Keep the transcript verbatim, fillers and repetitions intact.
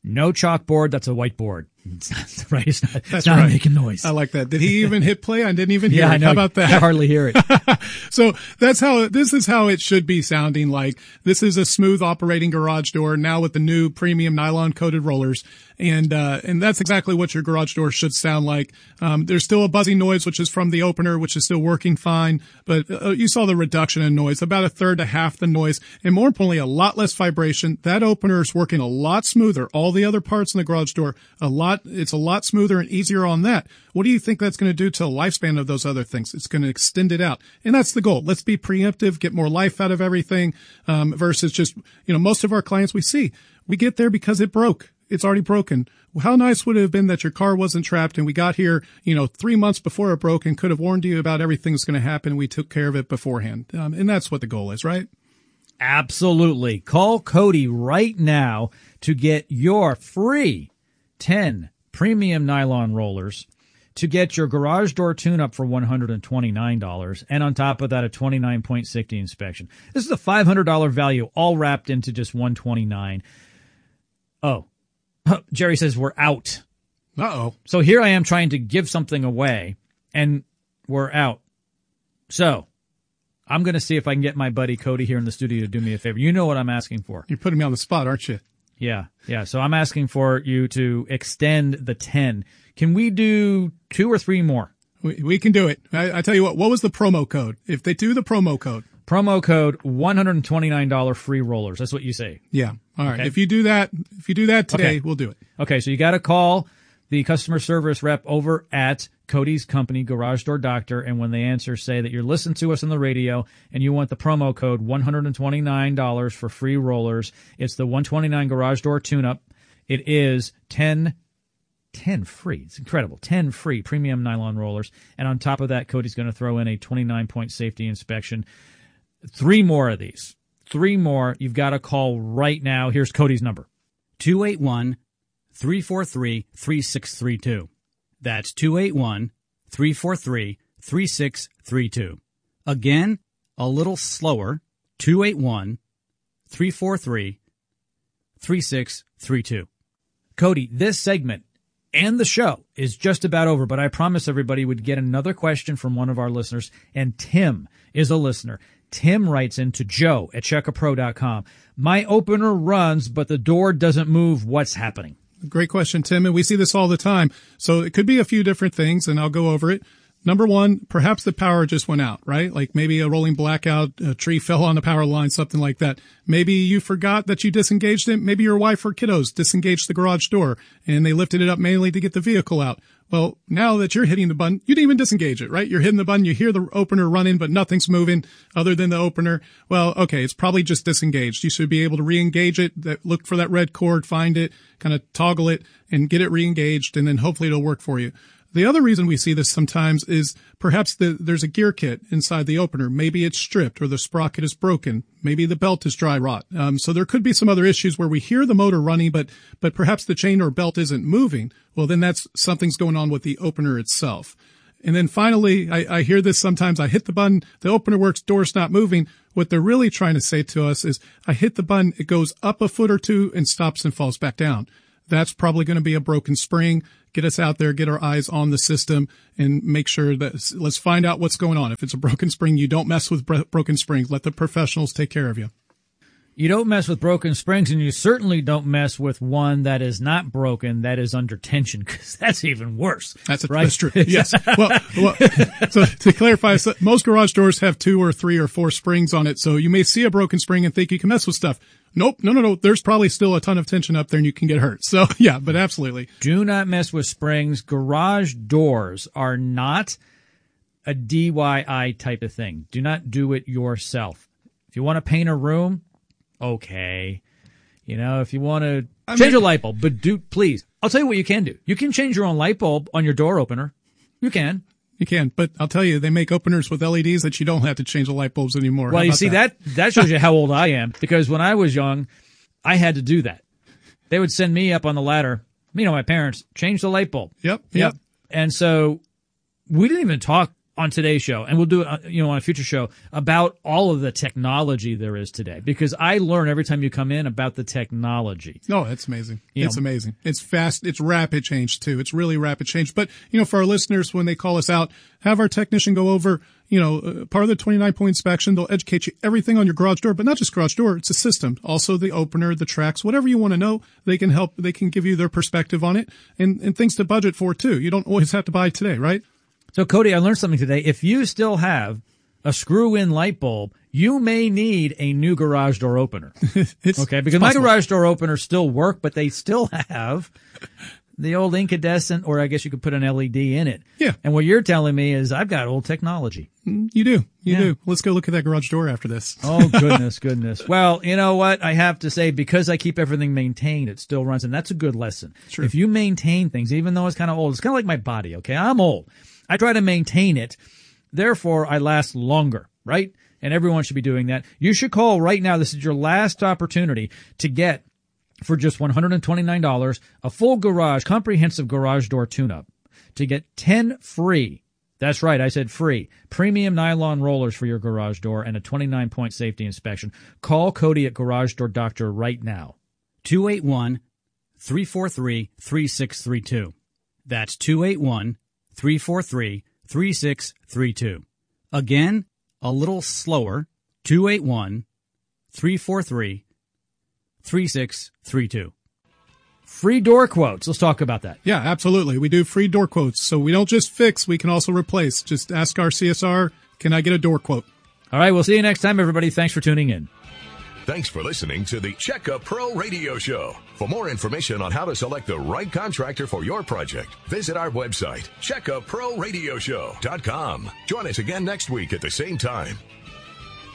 No chalkboard. That's a whiteboard. It's not, right? It's not, That's it's not right. making noise. I like that. Did he even hit play? I didn't even hear yeah, it. I know. How about that? I hardly hear it. So that's how, this is how it should be sounding like. This is a smooth operating garage door now with the new premium nylon coated rollers. And, uh, and that's exactly what your garage door should sound like. Um, there's still a buzzing noise, which is from the opener, which is still working fine. But uh, you saw the reduction in noise, about a third to half the noise. And more importantly, a lot less vibration. That opener is working a lot smoother. All the other parts in the garage door, a lot, it's a lot smoother and easier on that. What do you think that's going to do to the lifespan of those other things? It's going to extend it out. And that's the goal. Let's be preemptive, get more life out of everything, um, versus just, you know, most of our clients we see, we get there because it broke. It's already broken. How nice would it have been that your car wasn't trapped and we got here, you know, three months before it broke and could have warned you about everything that's going to happen. We took care of it beforehand. Um, and that's what the goal is, right? Absolutely. Call Cody right now to get your free ten premium nylon rollers, to get your garage door tune-up for one hundred twenty-nine dollars, and on top of that, a twenty-nine point safety inspection. This is a five hundred dollars value, all wrapped into just one hundred twenty-nine dollars. Oh, Jerry says we're out. Uh-oh. So here I am trying to give something away, and we're out. So I'm going to see if I can get my buddy Cody here in the studio to do me a favor. You know what I'm asking for. You're putting me on the spot, aren't you? Yeah, yeah. So I'm asking for you to extend the ten. Can we do two or three more? We, we can do it. I, I tell you what, what was the promo code? If they do the promo code. Promo code one hundred twenty-nine dollars free rollers. That's what you say. Yeah. All right. Okay. If you do that, if you do that today, Okay. we'll do it. Okay, so you got to call the customer service rep over at Cody's company, Garage Door Doctor, and when they answer, say that you're listening to us on the radio and you want the promo code one hundred twenty-nine dollars for free rollers. It's the one hundred twenty-nine Garage Door Tune-Up. It is ten, ten free. It's incredible. ten free premium nylon rollers. And on top of that, Cody's going to throw in a twenty-nine point safety inspection. Three more of these. Three more. You've got to call right now. Here's Cody's number. two eight one, three four three, three six three two. That's two eight one, three four three, three six three two. Again, a little slower. two eight one, three four three, three six three two. Cody, this segment and the show is just about over, but I promised everybody would get another question from one of our listeners, and Tim is a listener. Tim writes into Joe at check a pro dot com. My opener runs, but the door doesn't move. What's happening? Great question, Tim. And we see this all the time. So it could be a few different things, and I'll go over it. Number one, perhaps the power just went out, right? Like maybe a rolling blackout, a tree fell on the power line, something like that. Maybe you forgot that you disengaged it. Maybe your wife or kiddos disengaged the garage door and they lifted it up manually to get the vehicle out. Well, now that you're hitting the button, you didn't even disengage it, right? You're hitting the button, you hear the opener running, but nothing's moving other than the opener. Well, okay, it's probably just disengaged. You should be able to re-engage it, that, look for that red cord, find it, kind of toggle it and get it re-engaged, and then hopefully it'll work for you. The other reason we see this sometimes is perhaps the, there's a gear kit inside the opener. Maybe it's stripped or the sprocket is broken. Maybe the belt is dry rot. Um, so there could be some other issues where we hear the motor running, but, but perhaps the chain or belt isn't moving. Well, then that's something's going on with the opener itself. And then finally, I, I hear this sometimes. I hit the button, the opener works, door's not moving. What they're really trying to say to us is I hit the button, it goes up a foot or two and stops and falls back down. That's probably going to be a broken spring. Get us out there, get our eyes on the system, and make sure that let's find out what's going on. If it's a broken spring, you don't mess with bro- broken springs. Let the professionals take care of you. You don't mess with broken springs, and you certainly don't mess with one that is not broken, that is under tension, because that's even worse. That's, a, right? that's true. Yes. well, well, so to clarify, so most garage doors have two or three or four springs on it, so you may see a broken spring and think you can mess with stuff. Nope. No, no, no. There's probably still a ton of tension up there and you can get hurt. So yeah, but absolutely. Do not mess with springs. Garage doors are not a D I Y type of thing. Do not do it yourself. If you want to paint a room, okay. You know, if you want to I change mean, a light bulb, but do, please. I'll tell you what you can do. You can change your own light bulb on your door opener. You can. You can, but I'll tell you, they make openers with L E Ds that you don't have to change the light bulbs anymore. Well, you see, that? that that shows you how old I am, because when I was young, I had to do that. They would send me up on the ladder, you know, my parents, change the light bulb. Yep, yep. And so we didn't even talk on today's show, and we'll do it, uh, you know, on a future show about all of the technology there is today, because I learn every time you come in about the technology. No, it's amazing. You it's know, amazing. It's fast. It's rapid change too. It's really rapid change. But, you know, for our listeners, when they call us out, have our technician go over, you know, uh, part of the twenty-nine point inspection. They'll educate you everything on your garage door, but not just garage door. It's a system. Also the opener, the tracks, whatever you want to know, they can help. They can give you their perspective on it and, and things to budget for too. You don't always have to buy today, right? So, Cody, I learned something today. If you still have a screw-in light bulb, you may need a new garage door opener. it's, okay, because my garage door openers still work, but they still have the old incandescent, or I guess you could put an L E D in it. Yeah. And what you're telling me is I've got old technology. You do. You yeah. do. Let's go look at that garage door after this. Oh, goodness, goodness. Well, you know what? I have to say, because I keep everything maintained, it still runs, and that's a good lesson. True. If you maintain things, even though it's kind of old, it's kind of like my body, okay? I'm old. I try to maintain it. Therefore, I last longer, right? And everyone should be doing that. You should call right now. This is your last opportunity to get, for just one hundred twenty-nine dollars, a full garage, comprehensive garage door tune-up. To get ten free, that's right, I said free, premium nylon rollers for your garage door and a twenty-nine point safety inspection. Call Cody at Garage Door Doctor right now. two eight one, three four three, three six three two. That's two eight one, three four three, three six three two. Again, a little slower, two eight one, three four three, three six three two. Free door quotes. Let's talk about that. Yeah, absolutely. We do free door quotes. So we don't just fix, we can also replace. Just ask our C S R, can I get a door quote? All right, we'll see you next time, everybody. Thanks for tuning in. Thanks for listening to the Checkup Pro Radio Show. For more information on how to select the right contractor for your project, visit our website, checkup pro radio show dot com. Join us again next week at the same time.